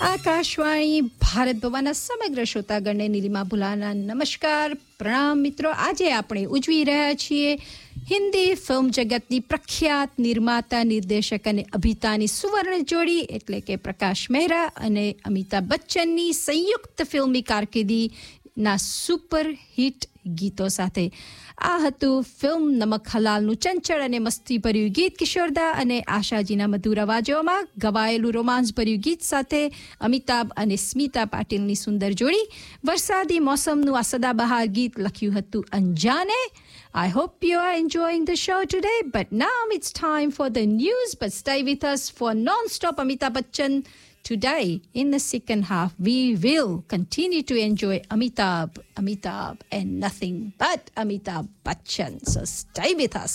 આકાશવાણી ભારત ભવનના સમગ્ર શ્રોતાગણને નીલિમા ભુલાના નમસ્કાર પ્રણામ મિત્રો. આજે આપણે ઉજવી રહ્યા છીએ હિન્દી ફિલ્મ જગતની પ્રખ્યાત નિર્માતા નિર્દેશક અને અભિનેતાની સુવર્ણ જોડી એટલે કે પ્રકાશ મહેરા અને અમિતાભ બચ્ચનની સંયુક્ત ફિલ્મી કારકિર્દીના સુપર હિટ ગીતો સાથે. આ હતું ફિલ્મ નમક હલાલનું ચંચળ અને મસ્તીભર્યું ગીત કિશોરદા અને આશાજીના મધુર અવાજોમાં ગવાયેલું રોમાંસભર્યું ગીત સાથે અમિતાભ અને સ્મિતા પાટીલની સુંદર જોડી. વરસાદી મોસમનું આ સદાબહાર ગીત લખ્યું હતું અંજાને. I hope you are enjoying the show today, but now it's time for the news, but stay with us for non-stop Amitabh Bachchan. Today, in the second half, we will continue to enjoy Amitabh, and nothing but Amitabh Bachchan. So stay with us.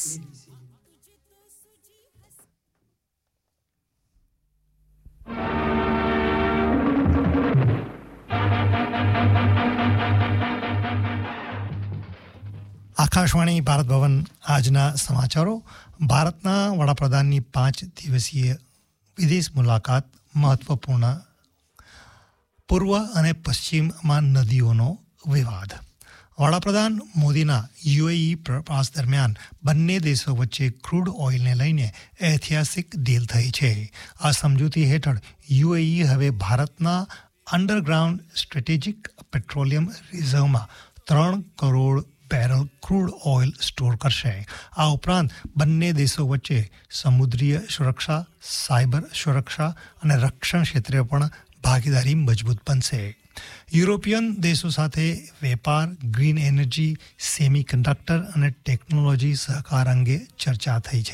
Akashvani Bharat ભવન આજના સમાચારો. ભારતના વડાપ્રધાનની 5 દિવસીય વિદેશ મુલાકાત મહત્વપૂર્ણ. પૂર્વ અને પશ્ચિમમાં નદીઓનો વિવાદ. વડાપ્રધાન મોદીના યુએઈ પ્રવાસ દરમિયાન બંને દેશો વચ્ચે ક્રૂડ ઓઇલને લઈને ઐતિહાસિક ડીલ થઈ છે. આ સમજૂતી હેઠળ યુએઈ હવે ભારતના underground strategic petroleum રિઝર્વમાં 3 crore barrel crude oil store કરશે. આ ઉપરાંત બંને દેશો વચ્ચે સમુદ્રીય સુરક્ષા, સાયબર સુરક્ષા અને રક્ષણ ક્ષેત્રે પણ ભાગીદારી મજબૂત બનશે. યુરોપિયન દેશો સાથે વેપાર, ગ્રીન એનર્જી, સેમી કન્ડક્ટર અને ટેકનોલોજી સહકાર અંગે ચર્ચા થઈ છે.